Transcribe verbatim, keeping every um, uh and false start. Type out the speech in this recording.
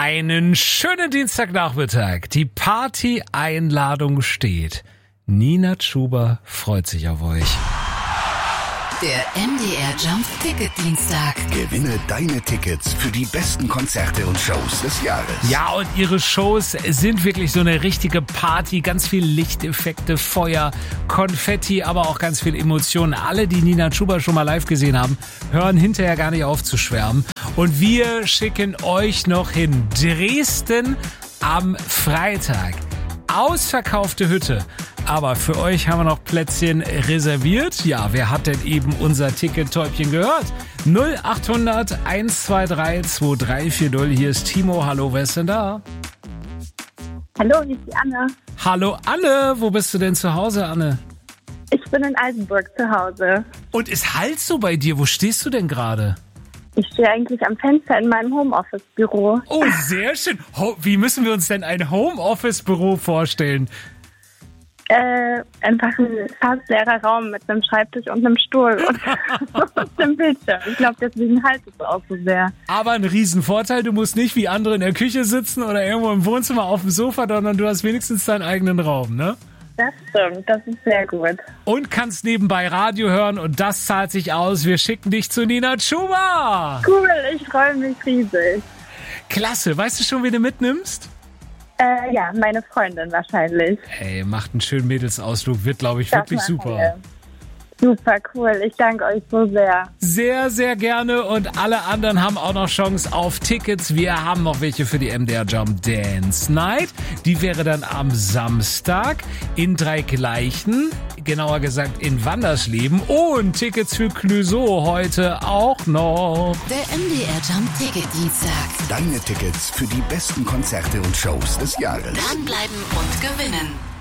Einen schönen Dienstagnachmittag. Die Party-Einladung steht. Nina Chuba freut sich auf euch. Der M D R Jump Ticket Dienstag. Gewinne deine Tickets für die besten Konzerte und Shows des Jahres. Ja, und ihre Shows sind wirklich so eine richtige Party. Ganz viel Lichteffekte, Feuer, Konfetti, aber auch ganz viel Emotionen. Alle, die Nina Chuba schon mal live gesehen haben, hören hinterher gar nicht auf zu schwärmen. Und wir schicken euch noch hin. Dresden am Freitag. Ausverkaufte Hütte. Aber für euch haben wir noch Plätzchen reserviert. Ja, wer hat denn eben unser Ticket-Täubchen gehört? null acht hundert eins zwei drei zwei drei vier null. Hier ist Timo. Hallo, wer ist denn da? Hallo, hier ist die Anne. Hallo, Anne. Wo bist du denn zu Hause, Anne? Ich bin in Eisenburg zu Hause. Und ist halt so bei dir? Wo stehst du denn gerade? Ich stehe eigentlich am Fenster in meinem Homeoffice-Büro. Oh, sehr schön. Ho- Wie müssen wir uns denn ein Homeoffice-Büro vorstellen? Äh, einfach ein fast leerer Raum mit einem Schreibtisch und einem Stuhl und, und einem Bildschirm. Ich glaube, deswegen halt es auch so sehr. Aber ein Riesenvorteil, du musst nicht wie andere in der Küche sitzen oder irgendwo im Wohnzimmer auf dem Sofa, sondern du hast wenigstens deinen eigenen Raum, ne? Das stimmt, das ist sehr gut. Und kannst nebenbei Radio hören und das zahlt sich aus. Wir schicken dich zu Nina Chuba. Cool, ich freue mich riesig. Klasse, weißt du schon, wen du mitnimmst? Äh, ja, meine Freundin wahrscheinlich. Hey, macht einen schönen Mädelsausflug, wird, glaube ich, Das wirklich machen super. wir. Super cool, ich danke euch so sehr. Sehr, sehr gerne und alle anderen haben auch noch Chance auf Tickets. Wir haben noch welche für die M D R Jump Dance Night. Die wäre dann am Samstag in Dreigleichen, genauer gesagt in Wandersleben. Und Tickets für Clouseau heute auch noch. Der M D R Jump Ticket Dienstag. Deine Tickets für die besten Konzerte und Shows des Jahres. Dranbleiben und gewinnen.